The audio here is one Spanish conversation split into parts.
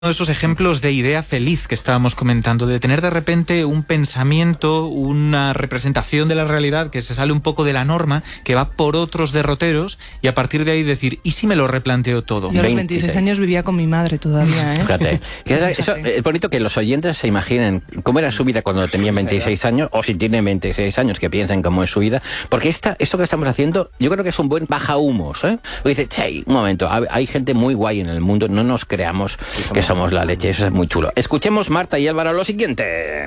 de esos ejemplos de idea feliz que estábamos comentando, de tener de repente un pensamiento, una representación de la realidad que se sale un poco de la norma, que va por otros derroteros, y a partir de ahí decir, ¿y si me lo replanteo todo? Yo a los 26 años vivía con mi madre todavía, ¿eh? Fíjate. Eso, es bonito que los oyentes se imaginen cómo era su vida cuando tenían 26 años, o si tienen 26 años, que piensen cómo es su vida, porque esto que estamos haciendo, yo creo que es un buen baja humos, ¿eh? Porque dice, che, un momento, hay gente muy guay en el mundo, no nos creamos que somos la leche, eso es muy chulo. Escuchemos, Marta y Álvaro, lo siguiente.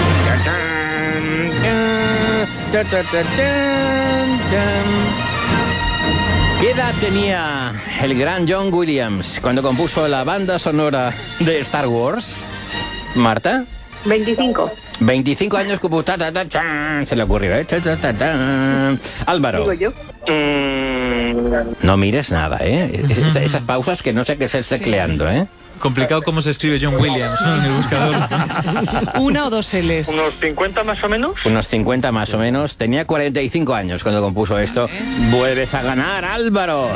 ¿Qué edad tenía el gran John Williams cuando compuso la banda sonora de Star Wars? ¿Marta? 25. 25 años, como se le ocurrió, ¿eh? Álvaro. Digo yo. No mires nada, ¿eh? Esas pausas que no sé qué es el tecleando, ¿eh? Complicado cómo se escribe John Williams, ¿no? En el buscador. ¿Una o dos L's? ¿Unos 50 más o menos? Unos 50 más o menos. Tenía 45 años cuando compuso esto. Vuelves a ganar, Álvaro.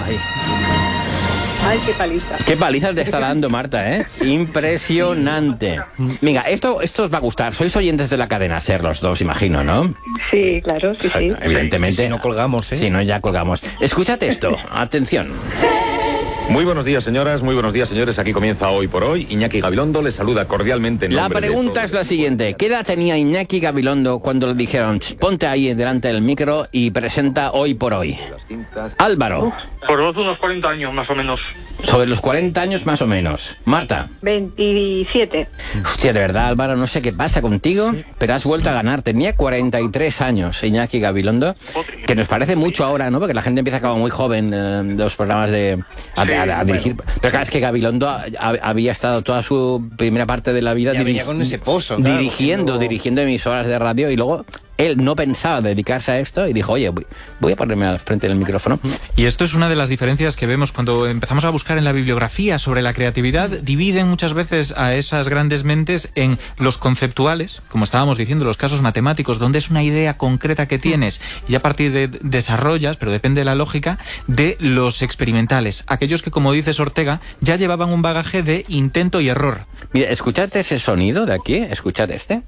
Ay, qué paliza. Qué paliza te está dando, Marta, ¿eh? Impresionante. Venga, esto os va a gustar. Sois oyentes de la cadena SER los dos, imagino, ¿no? Sí, claro, sí, sí. Evidentemente. Si no colgamos, ¿eh? Si no, ya colgamos. Escúchate esto. Atención. Muy buenos días, señoras, muy buenos días, señores. Aquí comienza Hoy por Hoy. Iñaki Gabilondo les saluda cordialmente en La nombre pregunta de es la siguiente. ¿Qué edad tenía Iñaki Gabilondo cuando le dijeron, ponte ahí delante del micro y presenta Hoy por Hoy? Álvaro. Por unos 40 años más o menos. Sobre los 40 años más o menos. Marta. 27. Hostia, de verdad, Álvaro, no sé qué pasa contigo, pero has vuelto a ganar. Tenía 43 años Iñaki Gabilondo, que nos parece mucho ahora, ¿no? Porque la gente empieza como muy joven de los programas a dirigir. Pero claro, es que Gabilondo había estado toda su primera parte de la vida con ese pozo, claro, dirigiendo emisoras de radio, y luego él no pensaba dedicarse a esto y dijo, oye, voy a ponerme al frente del micrófono. Y esto es una de las diferencias que vemos cuando empezamos a buscar en la bibliografía sobre la creatividad. Dividen muchas veces a esas grandes mentes en los conceptuales, como estábamos diciendo, los casos matemáticos, donde es una idea concreta que tienes y a partir de desarrollas, pero depende de la lógica, de los experimentales. Aquellos que, como dices Ortega, ya llevaban un bagaje de intento y error. Mira, escuchad ese sonido de aquí, escuchad este.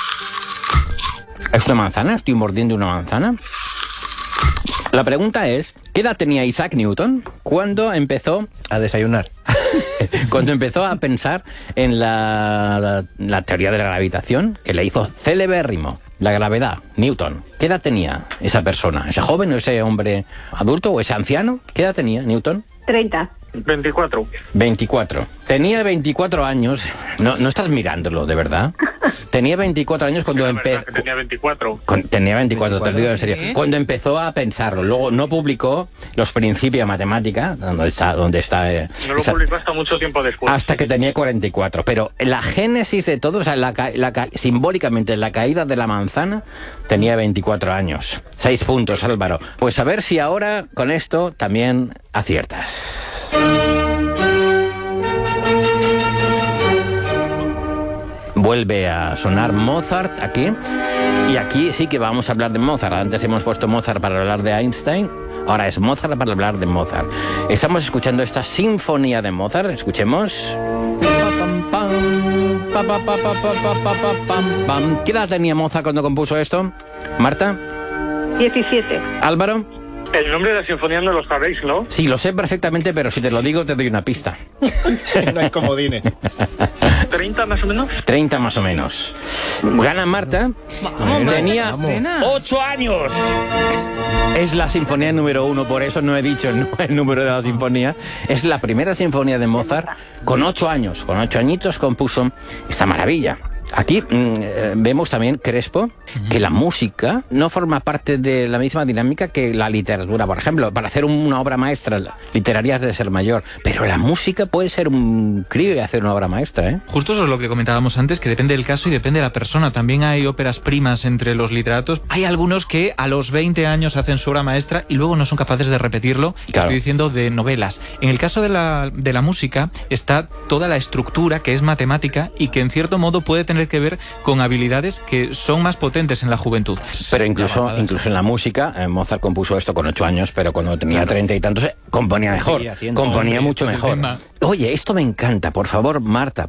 ¿Es una manzana? ¿Estoy mordiendo una manzana? La pregunta es, ¿qué edad tenía Isaac Newton cuando empezó a desayunar? Cuando empezó a pensar en la teoría de la gravitación, que le hizo celebérrimo, la gravedad, Newton. ¿Qué edad tenía esa persona? ¿Ese joven o ese hombre adulto o ese anciano? ¿Qué edad tenía Newton? 30. 24. 24. Tenía 24 años. No estás mirándolo, ¿de verdad? Tenía 24 años cuando empezó... Tenía 24. Tenía 24, te lo digo en serio. Cuando empezó a pensarlo. Luego no publicó los principios de matemática, donde está... No lo publicó hasta mucho tiempo después. Hasta que tenía 44. Pero la génesis de todo, o sea, simbólicamente, la caída de la manzana, tenía 24 años. 6 puntos, Álvaro. Pues a ver si ahora, con esto, también aciertas. Vuelve a sonar Mozart aquí. Y aquí sí que vamos a hablar de Mozart. Antes hemos puesto Mozart para hablar de Einstein. Ahora es Mozart para hablar de Mozart. Estamos escuchando esta sinfonía de Mozart. Escuchemos. ¿Qué edad tenía Mozart cuando compuso esto? Marta. 17. Álvaro. El nombre de la sinfonía no lo sabéis, ¿no? Sí, lo sé perfectamente, pero si te lo digo te doy una pista. No hay comodines. 30 más o menos. 30 más o menos. Gana Marta. Tenía 8 años. Es la sinfonía número 1, por eso no he dicho el número de la sinfonía. Es la primera sinfonía de Mozart con 8 años. Con 8 añitos compuso esta maravilla. Aquí vemos también, Crespo, que la música no forma parte de la misma dinámica que la literatura. Por ejemplo, para hacer una obra maestra literaria has de ser mayor, pero la música puede ser un crío y hacer una obra maestra, ¿eh? Justo eso es lo que comentábamos antes, que depende del caso y depende de la persona. También hay óperas primas entre los literatos. Hay algunos que a los 20 años hacen su obra maestra y luego no son capaces de repetirlo. Claro. Estoy diciendo de novelas. En el caso de la música está toda la estructura que es matemática y que en cierto modo puede tener tener que ver con habilidades que son más potentes en la juventud. Pero incluso en la música, Mozart compuso esto con 8 años, pero cuando tenía 30 y tantos, componía mejor, componía mucho mejor. Oye, esto me encanta, por favor, Marta,